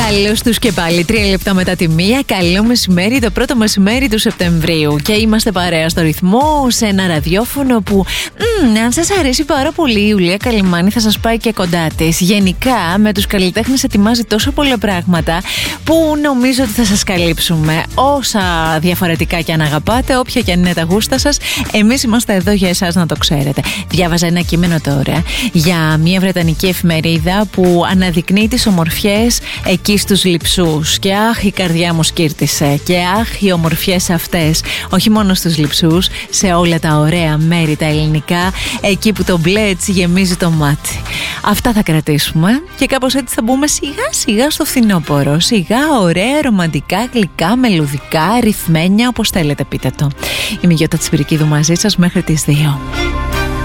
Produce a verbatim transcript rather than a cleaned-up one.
Καλώς τους και πάλι, τρία λεπτά μετά τη μία. Καλό μεσημέρι, το πρώτο μεσημέρι του Σεπτεμβρίου. Και είμαστε παρέα στο ρυθμό, σε ένα ραδιόφωνο που, μ, αν σας αρέσει πάρα πολύ η Ιουλία Καλυμάνη, θα σας πάει και κοντά της. Γενικά, με τους καλλιτέχνες ετοιμάζει τόσο πολλά πράγματα που νομίζω ότι θα σας καλύψουμε. Όσα διαφορετικά και αν αγαπάτε, όποια και αν είναι τα γούστα σας, εμείς είμαστε εδώ για εσάς, να το ξέρετε. Διάβαζα ένα κείμενο τώρα για μια βρετανική εφημερίδα που αναδεικνύει τις ομορφιές εκεί στους Λειψούς. Και αχ, η καρδιά μου σκύρτησε. Και αχ, οι ομορφιές αυτές, όχι μόνο στους Λειψούς, σε όλα τα ωραία μέρη τα ελληνικά, εκεί που το μπλε έτσι γεμίζει το μάτι. Αυτά θα κρατήσουμε και κάπως έτσι θα μπούμε σιγά σιγά στο φθινόπωρο. Σιγά, ωραία, ρομαντικά, γλυκά, μελωδικά, ρυθμένια, όπως θέλετε πείτε το. Είμαι η Γιώτα Τσιπυρικίδου μαζί σας μέχρι τις δύο.